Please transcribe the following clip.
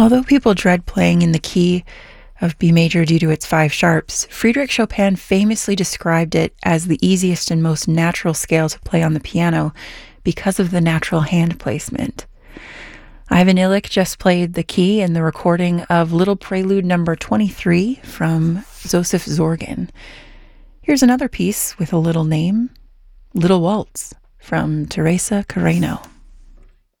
Although people dread playing in the key of B major due to its five sharps, Friedrich Chopin famously described it as the easiest and most natural scale to play on the piano because of the natural hand placement. Ivan Illich just played the key in the recording of Little Prelude number 23 from Joseph Zorgen. Here's another piece with a little name, Little Waltz from Teresa Carreño.